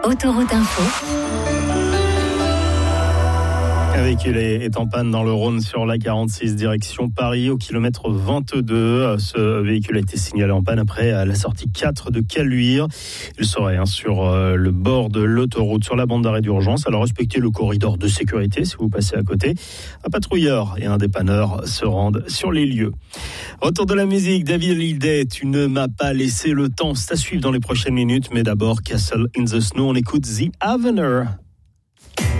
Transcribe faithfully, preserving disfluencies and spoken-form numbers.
Autoroute Info. Un véhicule est en panne dans le Rhône sur la quarante-six direction Paris au kilomètre vingt-deux. Ce véhicule a été signalé en panne après la sortie quatre de Caluire. Il serait hein, sur le bord de l'autoroute sur la bande d'arrêt d'urgence. Alors respectez le corridor de sécurité si vous passez à côté. Un patrouilleur et un dépanneur se rendent sur les lieux. Retour de la musique, David Hallyday, tu ne m'as pas laissé le temps. C'est à suivre dans les prochaines minutes, mais d'abord Castle in the Snow, on écoute The Avener.